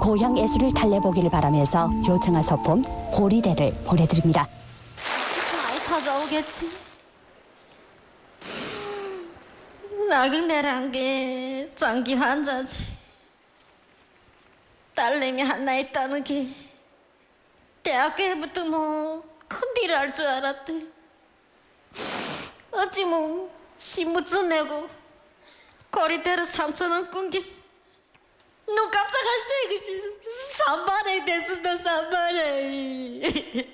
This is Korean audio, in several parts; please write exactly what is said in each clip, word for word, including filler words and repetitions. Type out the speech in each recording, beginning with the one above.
고향 애수를 달래보기를 바라면서 요청한 소품 고리대를 보내드립니다. 많이 찾아오겠지. 나그네란 게 장기 환자지. 딸내미 하나 있다는 게 대학교부터 뭐 큰일을 할 줄 알았대. 어찌 뭐 신분증 내고 거리대로 삼천 원 꾼게 눈 깜짝할 새 이것이 삼만 원 됐습니다. 삼만 원.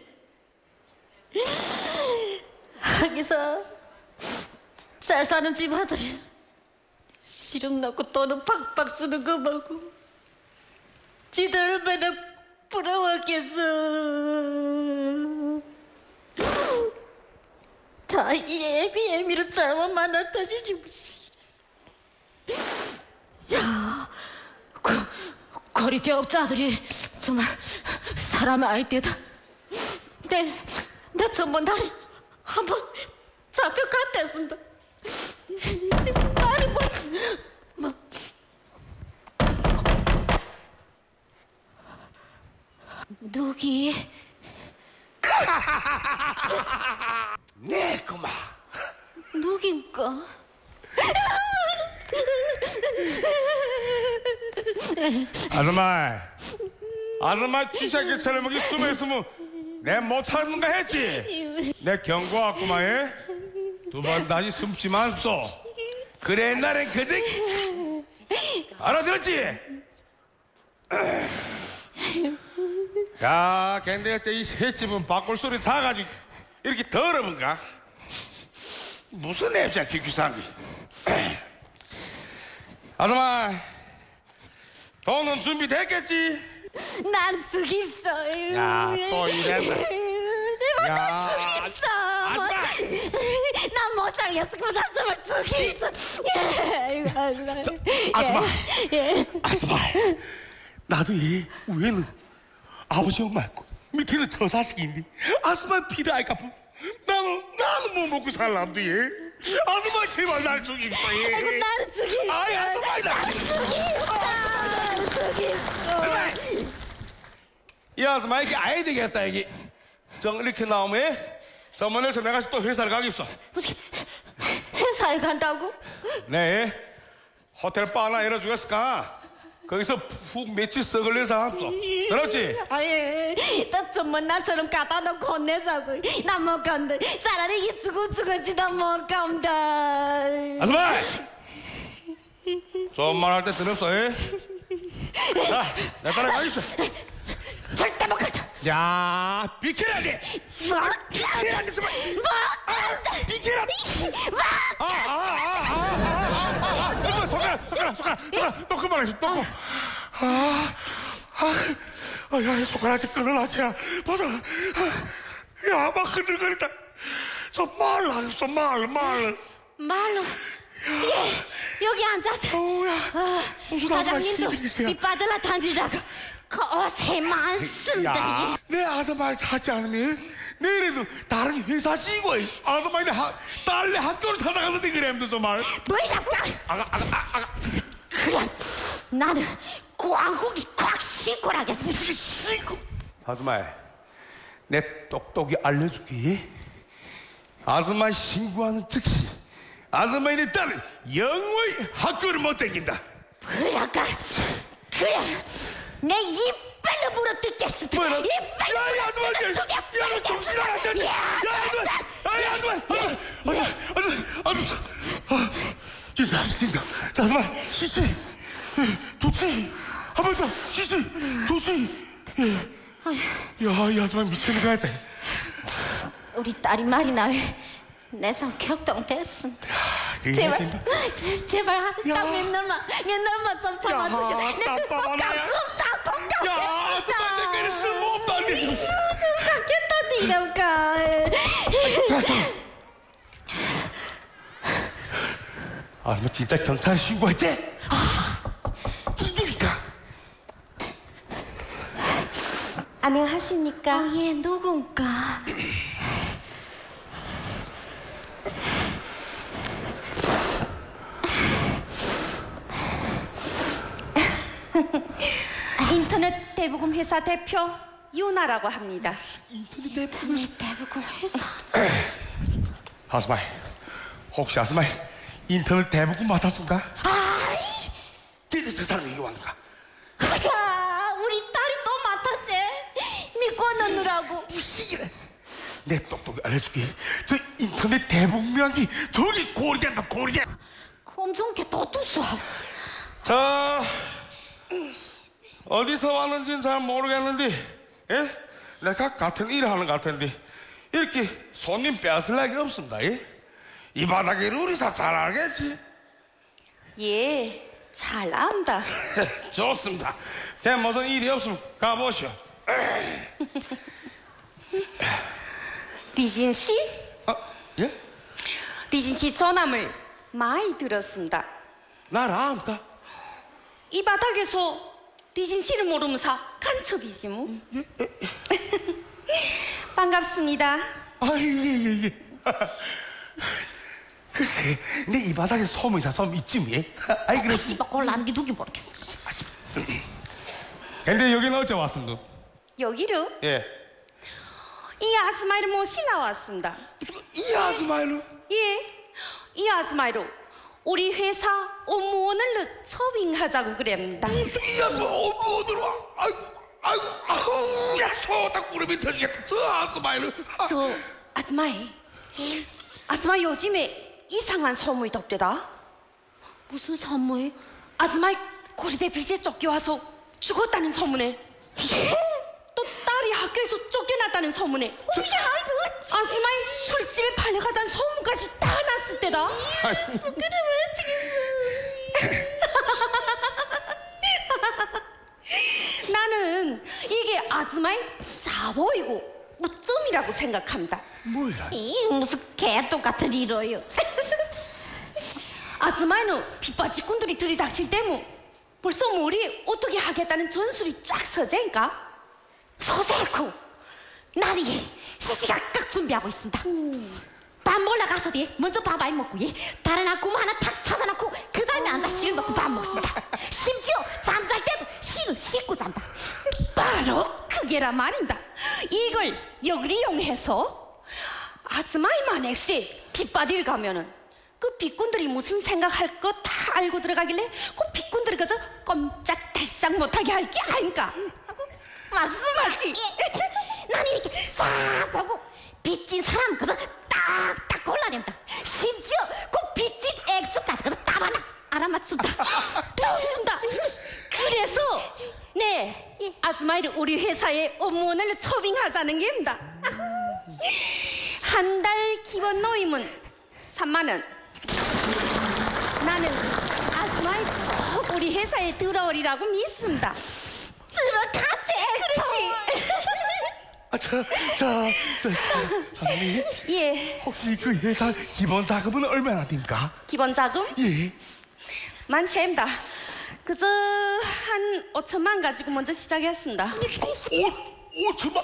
하기서 잘 사는 집 아들이 실험 넣고 돈은 팍팍 쓰는 거 보고 지들 얼마나 부러웠겠어. 다 이 애비 애미로 잘못 만났다지 무슨. 야, 거, 거리 대업자들이 정말 사람 아이때다. 내, 내 전번 달에 한번 잡혀갔댔습니다. 말이 뭐, 뭐. 누기? 네, 그마. 누긴가? 아줌마, 아줌마 쥐새끼처럼 여기 숨어 있으면 내 못 찾는가 했지. 내 경고했구만. 예? 두 번 다시 숨지 마소. 그래 옛날엔 그제 알아들었지? 야, 근데 이 새집은 바꿀 소리 작아지고 이렇게 더러운가? 무슨 냄새야, 기귀상기. 아줌마, 돈은 준비됐겠지? 난 쓰기 있어. 야, 또 이랬나? 내가 야, 난 쓰기 있어. 아줌마! 난 못 살겠어. 나 정말 쓰기 있어. 예, 아줌마. 아줌마! 예, 예. 아줌마, 나도 이 위에는 아버지 엄마 있고 밑에는 저 자식인데 아줌마 필요할까 봐 나는 나는 뭐 먹고 살람도 예. 아줌마 제발 날 죽이고 예. 아이고, 나는 쓰기 있어. 아이 아줌마 나 쓰기 있어. 쓰기 있어. 이 아줌마 이게 아야 되겠다 이게 정 이렇게 나오면 저번에서 내가 또 회사를 가겠어. 무슨 회사에 간다고? 네 호텔 바 하나 열어주겠을까? 거기서 푹 며칠 썩을려서 합소. 들었지? 아예 나 정말 나처럼 갖다 놓고 혼내자고. 나 못 간다. 차라리 이 죽어 죽었지. 나 못 간다. 아줌마! 좀 말할 때 들었어, 예? 자, 내 딸에 가있어. 절대 못 간다. 야, 비켜야 돼. 못 비켜야 돼, 정말. 못 간다. 비켜야 돼. 못 아, 아, 아, 아, 아, 아, 아, 아, 손가락, 손가락, 손가락, 손가락, 또 그만해, 또 그. 아, 아, 아, 야, 손가락이 끊어놨지. 보자. 야, 막 흔들거린다. 좀 말라, 좀 말, 말. 말로. 예, 여기 앉아서. 어우야, 아, 무슨 사장님도 아줌마 힘이 밑바닥 다니라고 거세 많습니다. 야, 내 아줌마를 찾지 않으면 내일에도 다른 회사 직원 아줌마의 딸내 학교를 찾아갔는데 그래 정말. 뭐이랍까? 아가 아가 아, 아가 그래, 나는 광국이 콱 신고라겠어. 무슨 신고. 아줌마, 내 똑똑히 알려줄게. 아줌마 신고하는 즉시 아줌마의 딸은 영원히 학교를 못 다닌다. 뭐랄까? 그래, 내 이빨로 물어뜯겠어. 뭐라? 이빨로 야, 야, 아줌마, 물어뜯겠어. 야, 야, 야, 정신 나갔잖 야, 아줌마, 야, 야, 아줌마, 아줌마, 아줌마, 아줌마, 아, 진짜, 진짜, 자, 아줌마, 시시, 도치, 한 번 더, 시시, 도치, 야, 이 아줌마 미치는 거 같아. 우리 딸이 말이 나왜 내 성격동 됐음. 제발, 제발 딱몇 날만, 몇 날만 좀 참아주세요. 내 땀빠바나야. 꼭 깎습니다. 꼭 야, 깎겠습니다. 아줌마, 내게는 쓸모없다, 안 돼. 깎겠다니 이럴까. 아줌마 진짜 경찰에 신고했지? 누구니까? 안녕하십니까? 어, 예, 누군가? 인터넷 대부금 회사 대표 유나라고 합니다. 인터넷 대부분 대부금 회사. 아스마이, 혹시 아스마이 인터넷 대부분 맡았습니까? 아이, 진짜 저 사람이 이거 왔는가? 야, 우리 딸이 또 맡았지. 믿고 넣느라고. 무식이래. 내 똑똑히 알려줄게. 저 인터넷 대북명이 저기 고리된다, 고리돼. 엄청 개 도투수. 자, 어디서 왔는지는 잘 모르겠는데, 예? 내가 같은 일을 하는 것 같은데 이렇게 손님 빼앗을 날이 없습니다. 예? 이 바닥에 우리사 잘 알겠지? 예, 잘 안다. 좋습니다. 제 무슨 일이 없으면 가보시오. 리진 씨? 아, 예? 리진 씨 전함을 많이 들었습니다. 날 압니까? 이 바닥에서 리진 씨를 모르면서 간첩이지 뭐. 반갑습니다. 아, 예, 예, 예. 글쎄, 내 이 바닥에 소문이사 소문 있지, 뭐. 아이, 그래. 집에 골라는 게 누구 모르겠어. 근데 여기는 어째 왔습니까? 여기로 예. 이 아줌마를 모시러 왔습니다. 이 아스마일로? 예, 이 아줌마로 우리 회사 업무원을 초빙하자고 그랬습니다. 이 아스마 어머 들어와. 아이고, 아이고, 아우, 야, 소다 구름이 터지겠다. 저 아스마일로. 저 아줌마이, 아줌마 요즘에 이상한 소문이 덮대다. 무슨 소문? 아줌마이 고리대 빚에 쫓겨와서 죽었다는 소문에. 예? 또 딸이 학교에서 쫓겨났다는 소문에. 야, 이거 아줌마이 술집에 팔려가던 소문까지 다 났을 때다. 그러면 어떡했어? 나는 이게 아줌마의 자보이고 우점이라고 생각합니다. 뭐야? 이 무슨 개똥 같은 이로요. 아줌마는 빚바지꾼들이 들이닥칠 때문 벌써 머리에 어떻게 하겠다는 전술이 쫙 서재니까 서재고 나리 시시각각 준비하고 있습니다. 밥 먹으러 가서 뒤 먼저 밥 많이 먹고 예. 다른 아구마 하나 탁 찾아놓고 그 다음에 앉아 씨를 먹고 밥 먹습니다. 심지어 잠잘 때도 씨를 씻고 잔다. 바로 그게란 말입니다. 이걸 역을 이용해서 아줌마이만 액세 빚받이를 가면은 그 빚꾼들이 무슨 생각할 거 다 알고 들어가길래 그 빚꾼들이 그저 꼼짝달싹 못하게 할 게 아닌가. 말씀하지. 예. 난 이렇게 싹 보고 빚진 사람 그저 딱딱 골라냅니다. 심지어 그 빚진 액수까지 그저 다 하나 알아맞습니다. 좋습니다. 그래서 네 아줌마이를 우리 회사에 업무원을 초빙하자는 게입니다. 한 달 기본 노임은 삼만 원. 나는 아줌마이 꼭 우리 회사에 들어오리라고 믿습니다. 들어가지. 그렇지. 아, 저, 저, 저, 사장님. 예. 혹시 그 회사 기본 자금은 얼마나 됩니까? 기본 자금? 예. 많지 않다. 그저 한 오천만 가지고 먼저 시작했습니다. 오, 오천만.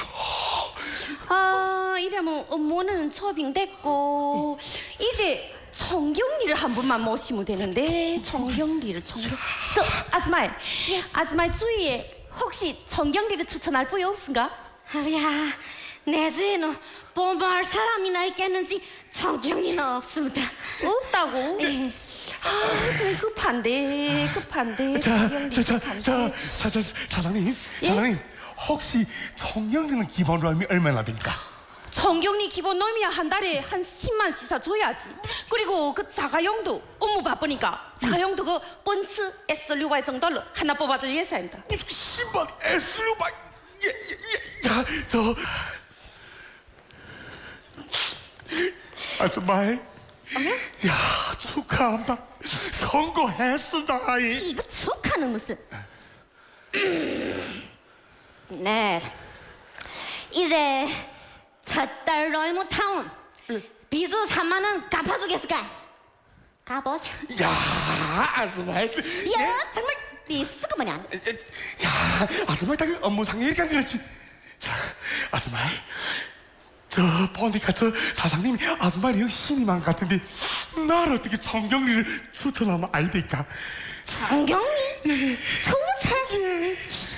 아, 이러면 업무는 초빙됐고 이제 총경리를 한 분만 모시면 되는데 총경리를 총경. 저 아줌마, 아줌마 주위에 혹시 총경리를 추천할 분이 없은가? 아야, 내 주위에는 본방할 사람이나 있겠는지 총경리는 없습니다. 없다고? 예. 아, 저 급한데, 급한데. 자, 총경리 자, 자, 급한데. 자, 사장, 사장님, 예? 사장님, 혹시 총경리는 기본 월미 얼마나 됩니까? 총경리 기본 놈이야 한 달에 한 십만 시사 줘야지. 그리고 그 자가용도 업무 바쁘니까 자가용도 그 번츠 에스유브이 정도로 하나 뽑아줄 예산입니다. 무슨 십만 에스유브이? 예, 예, 예. 야, 저 아줌마이. 야, 축하한다. 성공했습니다. 이거 축하는 무슨? 네, 이제 첫 달 로이모 타운 빚을 삼만 원 갚아주겠을까? 가보자. 야, 아줌마이. 야, 정말 리스크 뭐냐? 야, 아줌마이 딱 업무상이니까 그렇지. 자, 아줌마이. 저 보니까 저 사장님이 아줌마이 신임한 것 같은데 나를 어떻게 총경리를 추천하면 아니 될까? 총경리? 예. 좋은 예.